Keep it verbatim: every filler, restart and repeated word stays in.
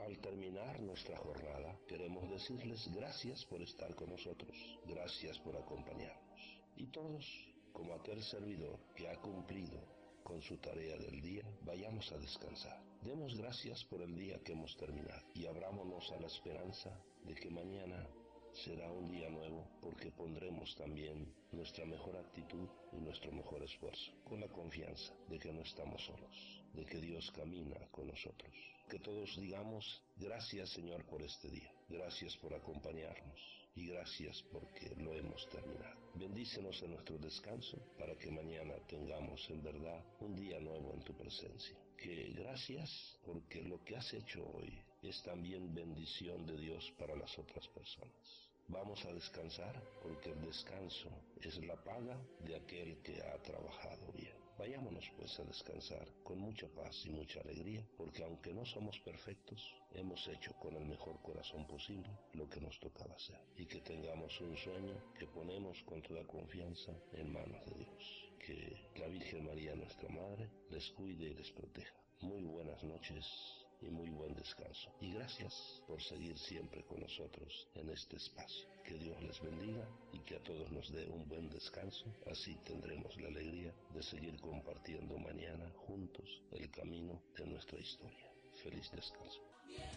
al terminar nuestra jornada, queremos decirles gracias por estar con nosotros, gracias por acompañarnos. Y todos, como aquel servidor que ha cumplido con su tarea del día, vayamos a descansar. Demos gracias por el día que hemos terminado y abrámonos a la esperanza de que mañana será un día nuevo, porque pondremos también nuestra mejor actitud y nuestro mejor esfuerzo, con la confianza de que no estamos solos, de que Dios camina con nosotros. Que todos digamos, gracias Señor por este día, gracias por acompañarnos y gracias porque lo hemos terminado. Bendícenos en nuestro descanso para que mañana tengamos en verdad un día nuevo en tu presencia. Que gracias porque lo que has hecho hoy es también bendición de Dios para las otras personas. Vamos a descansar porque el descanso es la paga de aquel que ha trabajado bien. Vayámonos pues a descansar con mucha paz y mucha alegría, porque aunque no somos perfectos, hemos hecho con el mejor corazón posible lo que nos tocaba hacer. Y que tengamos un sueño que ponemos con toda confianza en manos de Dios. Que la Virgen María, nuestra Madre, les cuide y les proteja. Muy buenas noches y muy buen descanso. Y gracias por seguir siempre con nosotros en este espacio. Que Dios les bendiga y que a todos nos dé un buen descanso. Así tendremos la alegría de seguir compartiendo mañana juntos el camino de nuestra historia. Feliz descanso.